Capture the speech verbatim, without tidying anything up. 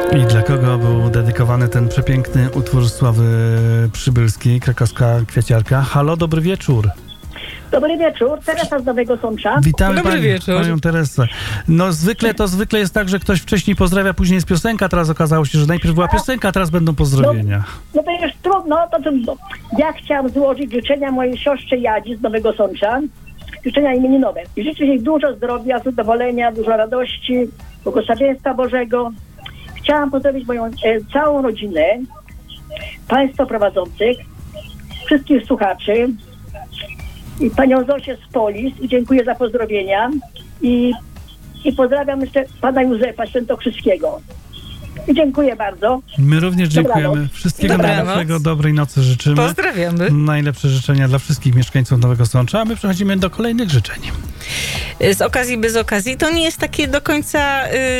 I dla kogo był dedykowany ten przepiękny utwór Sławy Przybylskiej, krakowska kwiaciarka? Halo, dobry wieczór. Dobry wieczór, Teresa z Nowego Sącza. Witamy Dobry pani, wieczór. panią Teresę. No zwykle to zwykle jest tak, że ktoś wcześniej pozdrawia, później jest piosenka, teraz okazało się, że najpierw była piosenka, a teraz będą pozdrowienia. No to już trudno, to trudno. Ja chciałam złożyć życzenia mojej siostrze Jadzi z Nowego Sącza. Życzenia imieninowe. I życzę jej dużo zdrowia, zadowolenia, dużo radości, błogosławieństwa Bożego. Chciałam pozdrowić moją e, całą rodzinę, państwa prowadzących, wszystkich słuchaczy i panią Zosię z Polis i dziękuję za pozdrowienia i, i pozdrawiam jeszcze pana Józefa Świętokrzyskiego. I dziękuję bardzo. My również dziękujemy. Dobranoc. Wszystkiego Dobranoc. najlepszego, dobrej nocy życzymy. Pozdrawiamy. Najlepsze życzenia dla wszystkich mieszkańców Nowego Sącza, a my przechodzimy do kolejnych życzeń. Z okazji, bez okazji, to nie jest takie do końca... Yy...